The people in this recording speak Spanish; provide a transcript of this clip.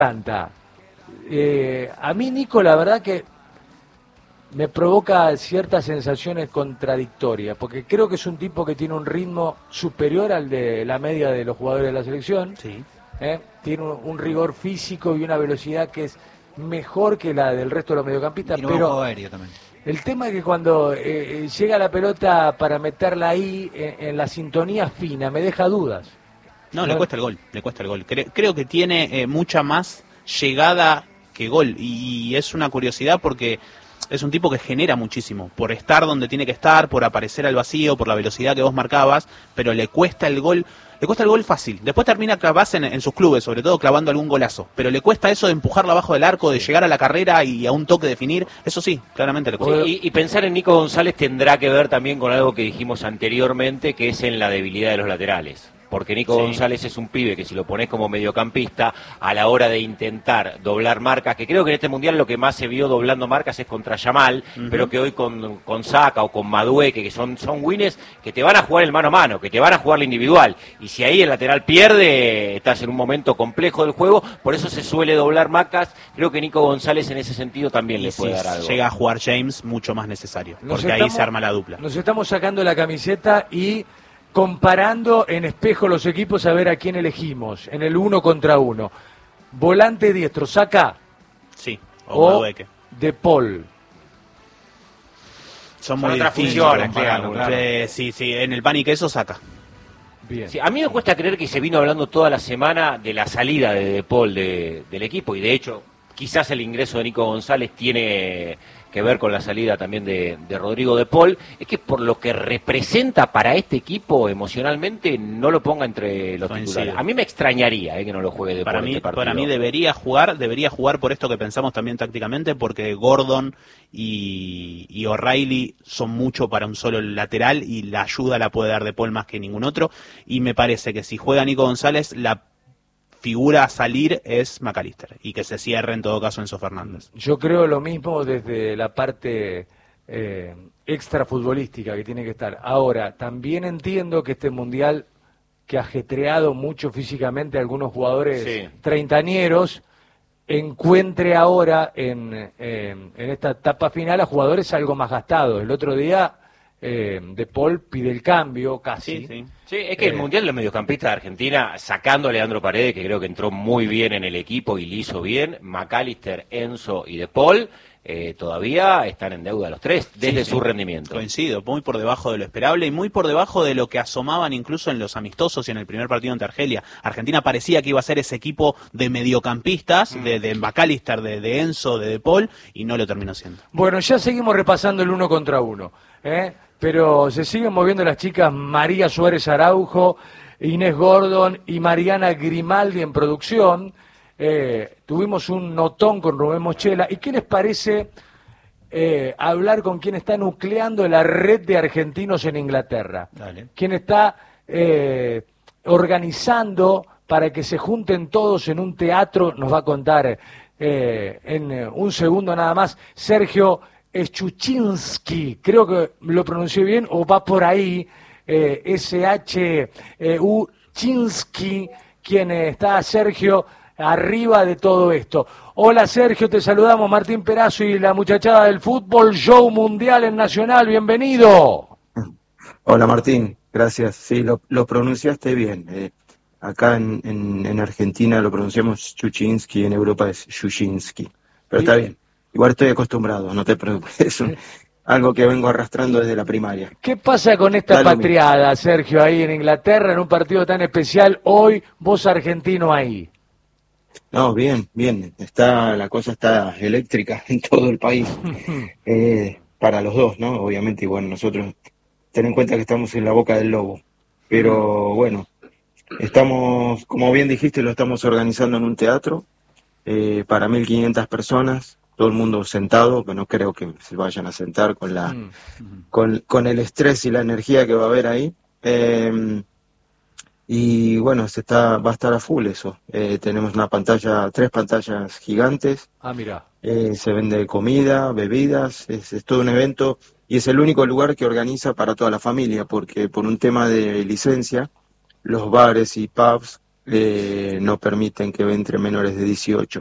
Tanta. A mí, Nico, la verdad que me provoca ciertas sensaciones contradictorias, porque creo que es un tipo que tiene un ritmo superior al de la media de los jugadores de la selección. Sí. Tiene un rigor físico y una velocidad que es mejor que la del resto de los mediocampistas, Tiene un pero juego aéreo también. el tema es que cuando llega la pelota para meterla ahí en la sintonía fina, me deja dudas. No, le cuesta el gol, le cuesta el gol. Creo que tiene mucha más llegada que gol, y es una curiosidad porque es un tipo que genera muchísimo, por estar donde tiene que estar, por aparecer al vacío, por la velocidad que vos marcabas, pero le cuesta el gol fácil. Después termina capaz en sus clubes, sobre todo clavando algún golazo, pero le cuesta eso de empujarlo abajo del arco, de llegar a la carrera y a un toque definir, eso sí, claramente le cuesta. Y pensar en Nico González tendrá que ver también con algo que dijimos anteriormente, que es en la debilidad de los laterales. Porque Nico González es un pibe que si lo pones como mediocampista, a la hora de intentar doblar marcas, que creo que en este Mundial lo que más se vio doblando marcas es contra Yamal, pero que hoy con Saka o con Madueque, que son winners que te van a jugar el mano a mano, que te van a jugar la individual. Y si ahí el lateral pierde, estás en un momento complejo del juego, por eso se suele doblar marcas. Creo que Nico González en ese sentido también le puede dar algo. Llega a jugar James, mucho más necesario, porque ahí se arma la dupla. Nos estamos sacando la camiseta y comparando en espejo los equipos a ver a quién elegimos en el 1 contra 1. Volante diestro, Saka. Sí, o De Paul. Son muy otras distintos, funciones, claro. Sí, en el pan y queso Saka. Bien. Sí, a mí me cuesta creer que se vino hablando toda la semana de la salida de Paul del equipo, y de hecho quizás el ingreso de Nico González tiene que ver con la salida también de Rodrigo de Paul. Es que por lo que representa para este equipo emocionalmente no lo ponga entre los titulares. A mí me extrañaría que no lo juegue de Paul este partido. Para mí debería jugar por esto que pensamos también tácticamente, porque Gordon y O'Reilly son mucho para un solo lateral y la ayuda la puede dar de Paul más que ningún otro, y me parece que si juega Nico González, la figura a salir es McAllister, y que se cierre en todo caso Enzo Fernández. Yo creo lo mismo desde la parte extra futbolística que tiene que estar. Ahora, también entiendo que este Mundial, que ha ajetreado mucho físicamente a algunos jugadores treintañeros, encuentre ahora en esta etapa final a jugadores algo más gastados. El otro día De Paul pide el cambio casi. Sí, es que el Mundial de los mediocampistas de Argentina, sacando a Leandro Paredes, que creo que entró muy bien en el equipo y lo hizo bien, McAllister, Enzo y De Paul, todavía están en deuda los tres, desde su rendimiento. Coincido, muy por debajo de lo esperable y muy por debajo de lo que asomaban incluso en los amistosos y en el primer partido ante Argelia. Argentina parecía que iba a ser ese equipo de mediocampistas, de McAllister, de Enzo, de Paul, y no lo terminó siendo. Bueno, ya seguimos repasando el 1 contra 1, pero se siguen moviendo las chicas María Suárez Araujo, Inés Gordon y Mariana Grimaldi en producción. Tuvimos un notón con Rubén Mochela. ¿Y qué les parece hablar con quien está nucleando la red de argentinos en Inglaterra? Dale. Quien está organizando para que se junten todos en un teatro, nos va a contar en un segundo nada más, Sergio Shuchinsky, creo que lo pronuncié bien, o va por ahí, S-H-U Chinsky, quien está, Sergio, arriba de todo esto. Hola Sergio, te saludamos, Martín Perazo y la muchachada del fútbol, show mundial en Nacional, bienvenido. Hola Martín, gracias, sí, lo pronunciaste bien. Acá en Argentina lo pronunciamos Shuchinsky, en Europa es Shushinsky, pero está bien. Igual estoy acostumbrado, no te preocupes, es algo que vengo arrastrando desde la primaria. ¿Qué pasa con esta patriada, Sergio, ahí en Inglaterra, en un partido tan especial, hoy, vos argentino ahí? No, bien, la cosa está eléctrica en todo el país, para los dos, ¿no? Obviamente, y bueno, nosotros, ten en cuenta que estamos en la boca del lobo, pero bueno, estamos, como bien dijiste, lo estamos organizando en un teatro, para 1.500 personas, todo el mundo sentado, que no creo que se vayan a sentar con el estrés y la energía que va a haber ahí. Y bueno, va a estar a full eso. Tenemos tres pantallas gigantes. Ah, mira. Se vende comida, bebidas, es todo un evento y es el único lugar que organiza para toda la familia, porque por un tema de licencia, los bares y pubs no permiten que entre menores de 18.